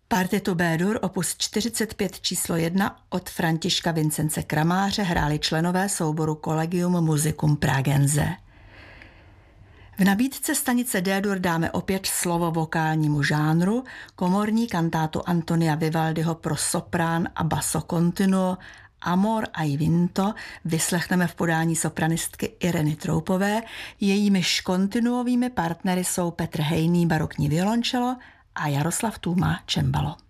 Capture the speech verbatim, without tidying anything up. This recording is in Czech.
Partitu B-dur opus čtyřicet pět číslo jedna od Františka Vincence Kramáře hráli členové souboru Collegium Musicum Pragense. V nabídce stanice D-dur dáme opět slovo vokálnímu žánru, komorní kantátu Antonia Vivaldiho pro soprán a basso continuo Amor ai vinto vyslechneme v podání sopranistky Ireny Troupové, jejímiž kontinuovými partnery jsou Petr Hejný barokní violončelo a Jaroslav Tůma cembalo.